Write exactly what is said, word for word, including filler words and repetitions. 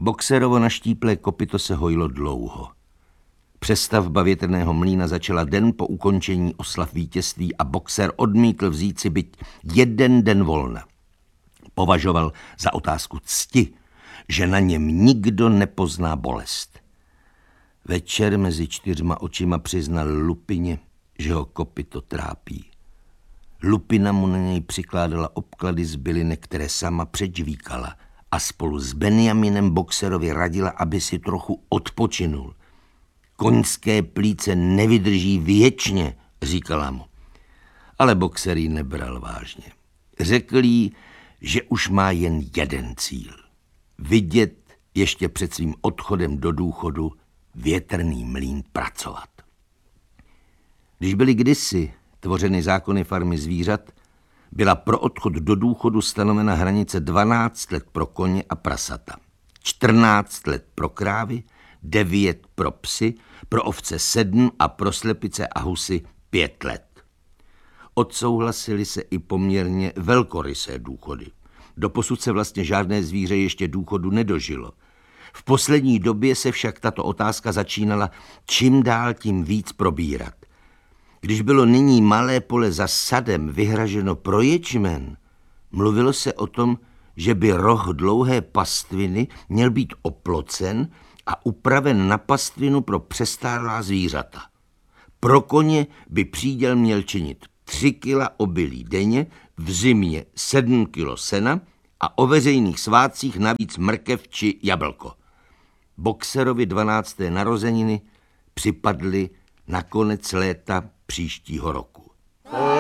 Boxerovo naštíplé kopyto se hojilo dlouho. Přestavba větrného mlýna začala den po ukončení oslav vítězství a Boxer odmítl vzít si byť jeden den volna. Považoval za otázku cti, že na něm nikdo nepozná bolest. Večer mezi čtyřma očima přiznal Lupině, že ho kopyto trápí. Lupina mu na něj přikládala obklady z bylinek, které sama předžvíkala, a spolu s Benjaminem Boxerovi radila, aby si trochu odpočinul. Koňské plíce nevydrží věčně, říkala mu. Ale Boxer ji nebral vážně. Řekl jí, že už má jen jeden cíl. Vidět ještě před svým odchodem do důchodu větrný mlýn pracovat. Když byly kdysi tvořeny zákony farmy zvířat, byla pro odchod do důchodu stanovena hranice dvanáct let pro koně a prasata, čtrnáct let pro krávy, devět pro psy, pro ovce sedm a pro slepice a husy pět let. Odsouhlasily se i poměrně velkorysé důchody. Doposud se vlastně žádné zvíře ještě důchodu nedožilo. V poslední době se však tato otázka začínala čím dál tím víc probírat. Když bylo nyní malé pole za sadem vyhraženo pro ječmen, mluvilo se o tom, že by roh dlouhé pastviny měl být oplocen a upraven na pastvinu pro přestárlá zvířata. Pro koně by příděl měl činit tři kila obilí denně, v zimě sedm kilo sena a o veřejných svátcích navíc mrkev či jablko. Boxerovi dvanácté narozeniny připadly na konec léta příštího roku.